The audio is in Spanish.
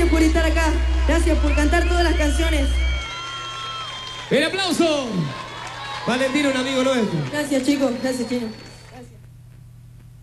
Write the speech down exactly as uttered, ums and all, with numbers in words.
por estar acá. Gracias por cantar todas las canciones. ¡El aplauso! Valentino, un amigo nuestro. Gracias, chicos. Gracias, chicos.